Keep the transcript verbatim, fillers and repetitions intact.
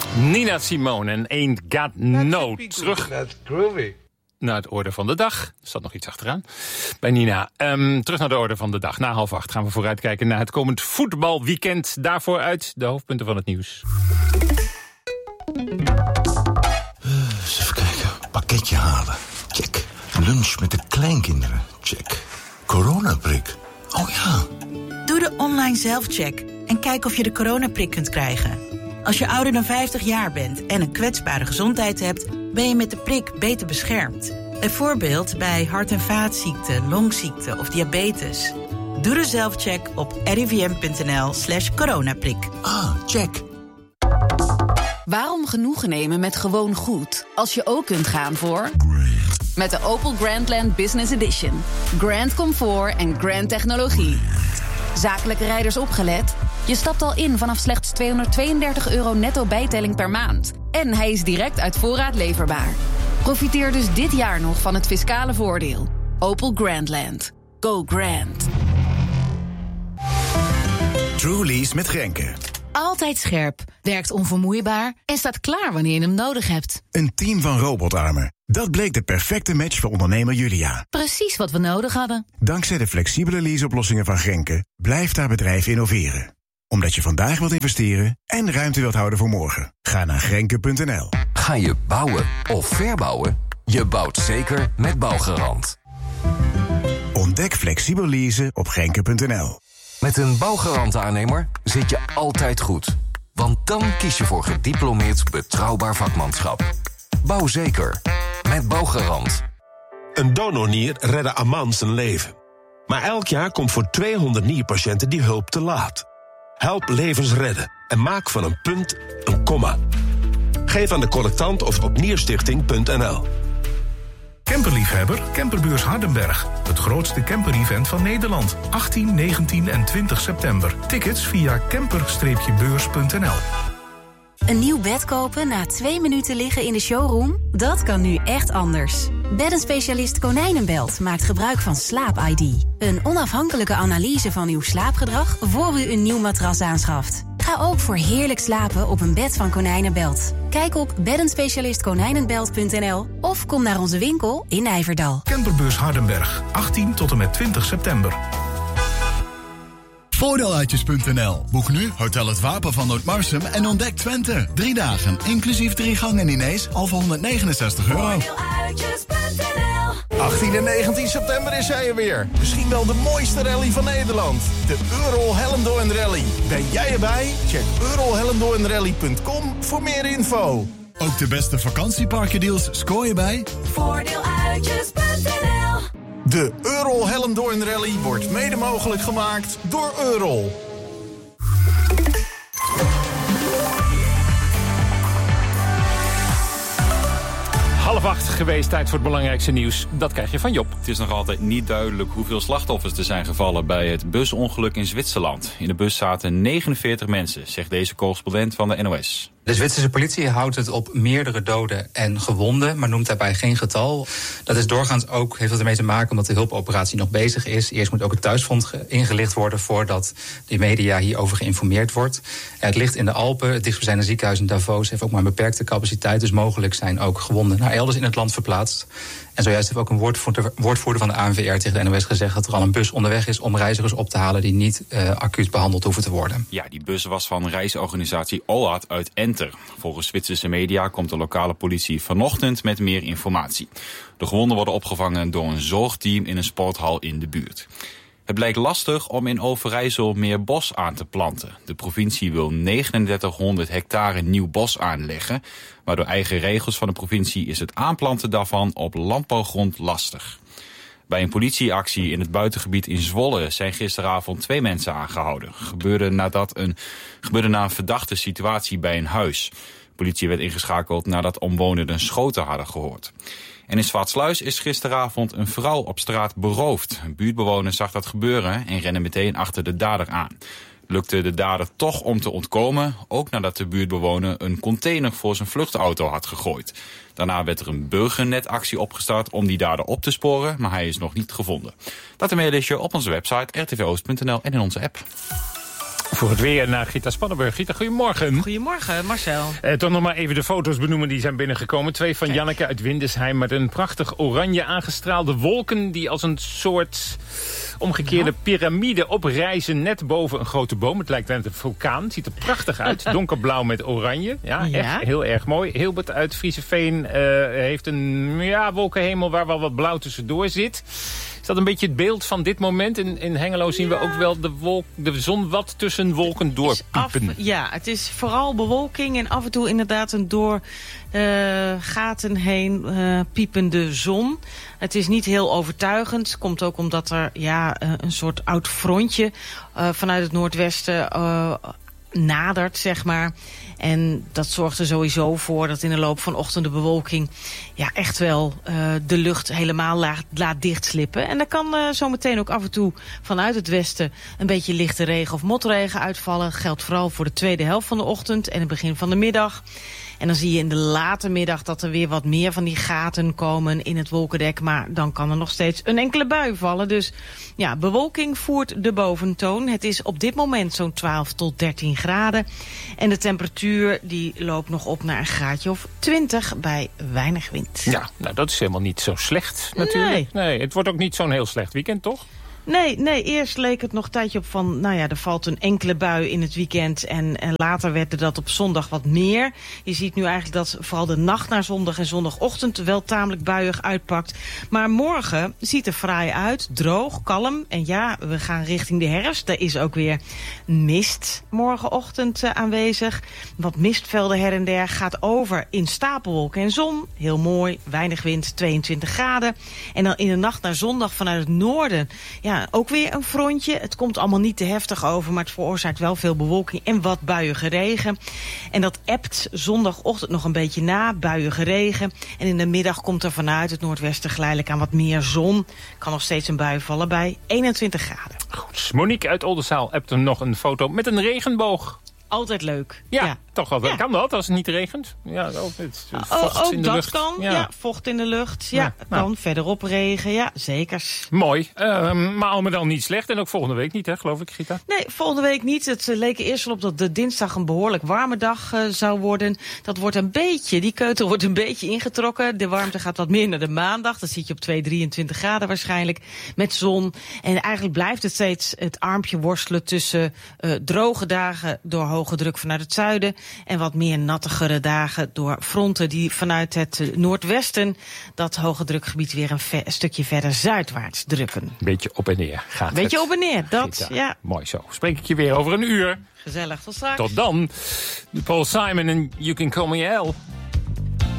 Nina Simone en Ain't Got No. Terug groovy. naar het orde van de dag. Er staat nog iets achteraan bij Nina. Um, terug naar de orde van de dag. Na half acht gaan we vooruitkijken naar het komend voetbalweekend. Daarvoor uit de hoofdpunten van het nieuws. Eens even kijken. Pakketje halen. Check. Lunch met de kleinkinderen. Check. Coronaprik. Oh ja. Doe de online zelfcheck en kijk of je de coronaprik kunt krijgen. Als je ouder dan vijftig jaar bent en een kwetsbare gezondheid hebt, ben je met de prik beter beschermd. Bijvoorbeeld bij hart- en vaatziekten, longziekten of diabetes. Doe de zelfcheck op rivm.nl slash coronaprik. Ah, check. Waarom genoegen nemen met gewoon goed, als je ook kunt gaan voor... Met de Opel Grandland Business Edition. Grand comfort en grand technologie. Zakelijke rijders opgelet? Je stapt al in vanaf slechts tweehonderdtweeëndertig euro netto bijtelling per maand. En hij is direct uit voorraad leverbaar. Profiteer dus dit jaar nog van het fiscale voordeel. Opel Grandland. Go grand. Truly's met Grenke. Altijd scherp, werkt onvermoeibaar en staat klaar wanneer je hem nodig hebt. Een team van robotarmen. Dat bleek de perfecte match voor ondernemer Julia. Precies wat we nodig hadden. Dankzij de flexibele leaseoplossingen van Grenke blijft haar bedrijf innoveren. Omdat je vandaag wilt investeren en ruimte wilt houden voor morgen. Ga naar grenke punt n l. Ga je bouwen of verbouwen? Je bouwt zeker met Bouwgarant. Ontdek flexibel leasen op grenke punt n l. Met een Bouwgarant-aannemer zit je altijd goed. Want dan kies je voor gediplomeerd betrouwbaar vakmanschap. Bouw zeker. Met Bouwgarant. Een donornier redde Aman zijn leven. Maar elk jaar komt voor tweehonderd nierpatiënten die hulp te laat. Help levens redden en maak van een punt een komma. Geef aan de collectant of op nierstichting punt n l. Camperliefhebber, Camperbeurs Hardenberg. Het grootste camper-event van Nederland. achttien, negentien en twintig september. Tickets via camper beurs punt n l. Een nieuw bed kopen na twee minuten liggen in de showroom? Dat kan nu echt anders. Beddenspecialist Konijnenbelt maakt gebruik van Slaap I D. Een onafhankelijke analyse van uw slaapgedrag voor u een nieuw matras aanschaft. Ga ook voor heerlijk slapen op een bed van Konijnenbelt. Kijk op beddenspecialist konijnenbelt punt n l of kom naar onze winkel in Nijverdal. Camperbeurs Hardenberg, achttien tot en met twintig september. Voordeeluitjes punt n l. Boek nu Hotel Het Wapen van Noordmarsum en ontdek Twente. Drie dagen, inclusief drie gangen diners, al voor honderdnegenenzestig euro. achttien en negentien september is hij er weer. Misschien wel de mooiste rally van Nederland. De Eurol Hellendoorn Rally. Ben jij erbij? Check eurol hellendoorn rally punt com voor meer info. Ook de beste vakantieparkendeals scoor je bij Voordeeluitjes punt n l. De Eurol Hellendoorn Rally wordt mede mogelijk gemaakt door Eurol. Half acht geweest, tijd voor het belangrijkste nieuws. Dat krijg je van Job. Het is nog altijd niet duidelijk hoeveel slachtoffers er zijn gevallen bij het busongeluk in Zwitserland. In de bus zaten negenenveertig mensen, zegt deze correspondent van de N O S. De Zwitserse politie houdt het op meerdere doden en gewonden, maar noemt daarbij geen getal. Dat is doorgaans ook, heeft het ermee te maken omdat de hulpoperatie nog bezig is. Eerst moet ook het thuisfront ingelicht worden voordat de media hierover geïnformeerd wordt. Het ligt in de Alpen, het dichtstbijzijnde ziekenhuis in Davos heeft ook maar een beperkte capaciteit, dus mogelijk zijn ook gewonden naar elders in het land verplaatst. En zojuist heeft ook een woordvoerder, woordvoerder van de A N V R tegen de N O S gezegd dat er al een bus onderweg is om reizigers op te halen die niet uh, acuut behandeld hoeven te worden. Ja, die bus was van reisorganisatie OLAT uit Enter. Volgens Zwitserse media komt de lokale politie vanochtend met meer informatie. De gewonden worden opgevangen door een zorgteam in een sporthal in de buurt. Het blijkt lastig om in Overijssel meer bos aan te planten. De provincie wil drieduizend hectare nieuw bos aanleggen, maar door eigen regels van de provincie is het aanplanten daarvan op landbouwgrond lastig. Bij een politieactie in het buitengebied in Zwolle zijn gisteravond twee mensen aangehouden. Gebeurde nadat een, gebeurde na een verdachte situatie bij een huis. De politie werd ingeschakeld nadat omwonenden schoten hadden gehoord. En in Zwartsluis is gisteravond een vrouw op straat beroofd. Een buurtbewoner zag dat gebeuren en rende meteen achter de dader aan. Lukte de dader toch om te ontkomen, ook nadat de buurtbewoner een container voor zijn vluchtauto had gegooid. Daarna werd er een burgernetactie opgestart om die dader op te sporen, maar hij is nog niet gevonden. Dat ermee lees je op onze website r t v oost punt n l en in onze app. Voor het weer naar Gita Spannenburg. Gita, goedemorgen. Goedemorgen, Marcel. Eh, toch nog maar even de foto's benoemen die zijn binnengekomen. Twee van Janneke uit Windesheim met een prachtig oranje aangestraalde wolken die als een soort omgekeerde piramide oprijzen net boven een grote boom. Het lijkt net een vulkaan. Het ziet er prachtig uit. Donkerblauw met oranje. Ja, Ja. echt heel erg mooi. Hilbert uit Frieseveen uh, heeft een ja, wolkenhemel waar wel wat blauw tussendoor zit. Is dat een beetje het beeld van dit moment? In, in Hengelo zien we ook wel de, wolk, de zon wat tussen wolken doorpiepen. Af, ja, het is vooral bewolking en af en toe inderdaad een door uh, gaten heen uh, piepende zon. Het is niet heel overtuigend. Komt ook omdat er ja, uh, een soort oud frontje uh, vanuit het noordwesten uh, nadert, zeg maar. En dat zorgt er sowieso voor dat in de loop van ochtend de bewolking ja, echt wel uh, de lucht helemaal laat, laat dichtslippen. En er kan uh, zometeen ook af en toe vanuit het westen een beetje lichte regen of motregen uitvallen. Geldt vooral voor de tweede helft van de ochtend en het begin van de middag. En dan zie je in de late middag dat er weer wat meer van die gaten komen in het wolkendek. Maar dan kan er nog steeds een enkele bui vallen. Dus ja, bewolking voert de boventoon. Het is op dit moment zo'n twaalf tot dertien graden. En de temperatuur die loopt nog op naar een graadje of twintig bij weinig wind. Ja, nou dat is helemaal niet zo slecht natuurlijk. Nee, nee het wordt ook niet zo'n heel slecht weekend, toch? Nee, nee, eerst leek het nog een tijdje op van, nou ja, er valt een enkele bui in het weekend. En, en later werd er dat op zondag wat meer. Je ziet nu eigenlijk dat vooral de nacht naar zondag en zondagochtend wel tamelijk buiig uitpakt. Maar morgen ziet er fraai uit, droog, kalm. En ja, we gaan richting de herfst. Er is ook weer mist morgenochtend uh, aanwezig. Wat mistvelden her en der gaat over in stapelwolken en zon. Heel mooi, weinig wind, tweeëntwintig graden. En dan in de nacht naar zondag vanuit het noorden... Ja, ook weer een frontje. Het komt allemaal niet te heftig over, maar het veroorzaakt wel veel bewolking en wat buiige regen. En dat ebt zondagochtend nog een beetje na, buiige regen. En in de middag komt er vanuit het noordwesten geleidelijk aan wat meer zon. Kan nog steeds een bui vallen bij eenentwintig graden. Goed, Monique uit Oldenzaal hebt er nog een foto met een regenboog. Altijd leuk. Ja, ja. toch wel. Ja. Kan dat als het niet regent? Ja, ook het vocht oh, ook in de dat lucht. kan. Ja. ja, vocht in de lucht. Ja, ja kan. nou. Verderop regen. Ja, zeker. Mooi. Uh, maar al met al niet slecht. En ook volgende week niet, hè, geloof ik, Gita? Nee, volgende week niet. Het uh, leek er eerst wel op dat de dinsdag een behoorlijk warme dag uh, zou worden. Dat wordt een beetje, die keutel wordt een beetje ingetrokken. De warmte gaat wat meer naar de maandag. Dat zit je op twee, drieëntwintig graden waarschijnlijk. Met zon. En eigenlijk blijft het steeds het armpje worstelen tussen uh, droge dagen door hoge druk vanuit het zuiden. En wat meer nattigere dagen door fronten die vanuit het uh, noordwesten dat hoge drukgebied weer een, ve- een stukje verder zuidwaarts drukken. Beetje op en neer gaat Beetje het. op en neer, dat, Gita. ja. Mooi zo. Spreek ik je weer over een uur. Gezellig, tot straks. Tot dan. Paul Simon en You Can Call Me Al.